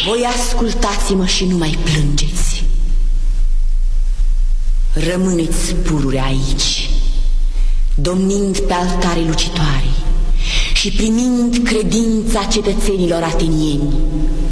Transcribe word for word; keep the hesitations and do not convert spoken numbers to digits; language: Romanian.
Voi ascultați-mă și nu mai plângeți. Rămâneți purure aici, domnind pe altare lucitoare și primind credința cetățenilor atenieni.